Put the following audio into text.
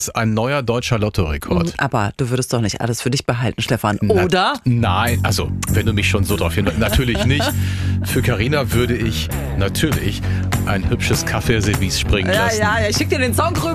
Das ist ein neuer deutscher Lottorekord. Aber du würdest doch nicht alles für dich behalten, Stefan, oder? Nein, also wenn du mich schon so drauf hinweist, natürlich nicht. Für Carina würde ich natürlich ein hübsches Kaffeeservice springen lassen. Ja, ich schick dir den Song rüber.